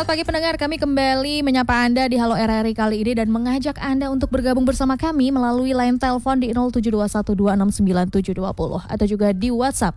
Selamat pagi pendengar, kami kembali menyapa Anda di Halo RRI kali ini dan mengajak Anda untuk bergabung bersama kami melalui line telepon di 07212697020 atau juga di WhatsApp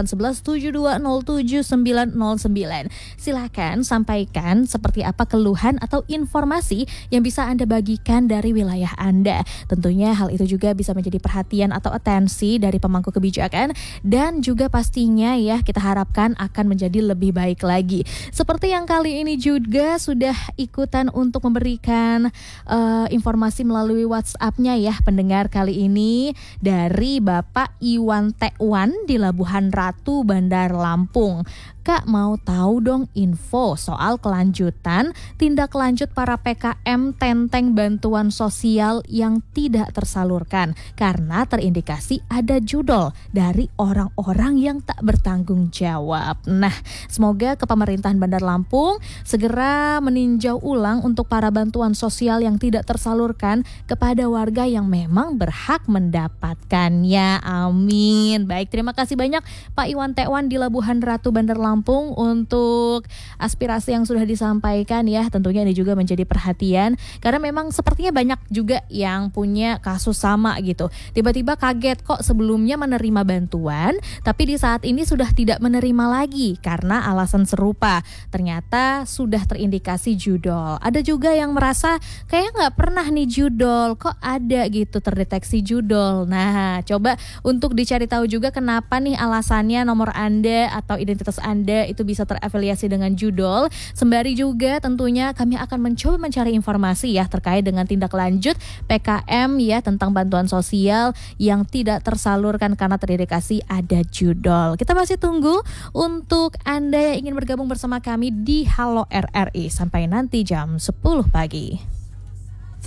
081172079909. Silakan sampaikan seperti apa keluhan atau informasi yang bisa Anda bagikan dari wilayah Anda. Tentunya hal itu juga bisa menjadi perhatian atau atensi dari pemangku kebijakan dan juga pastinya ya kita harapkan akan menjadi lebih baik lagi. Seperti yang kali ini juga sudah ikutan untuk memberikan informasi melalui WhatsApp-nya ya pendengar kali ini dari Bapak Iwan Tekwan di Labuhan Ratu, Bandar Lampung. Kak, mau tahu dong info soal kelanjutan tindak lanjut para PKM Tenteng Bantuan Sosial yang tidak tersalurkan karena terindikasi ada judol dari orang-orang yang tak bertanggung jawab. Nah, semoga ke pemerintahan Bandar Lampung segera meninjau ulang untuk para bantuan sosial yang tidak tersalurkan kepada warga yang memang berhak mendapatkannya. Amin. Baik, terima kasih banyak Pak Iwan Tekwan di Labuhan Ratu, Bandar Lampung untuk aspirasi yang sudah disampaikan ya. Tentunya ini juga menjadi perhatian karena memang sepertinya banyak juga yang punya kasus sama gitu. Tiba-tiba kaget kok sebelumnya menerima bantuan tapi di saat ini sudah tidak menerima lagi karena alasan serupa. Ternyata sudah terindikasi judol. Ada juga yang merasa kayak nggak pernah nih judol, kok ada gitu terdeteksi judol. Nah, coba untuk dicari tahu juga kenapa nih alasannya nomor Anda atau identitas Anda itu bisa terafiliasi dengan judol. Sembari juga tentunya kami akan mencoba mencari informasi ya terkait dengan tindak lanjut PKM ya tentang bantuan sosial yang tidak tersalurkan karena terindikasi ada judol. Kita masih tunggu untuk Anda yang ingin bergabung bersama kami di Halo RRI sampai nanti jam 10 pagi.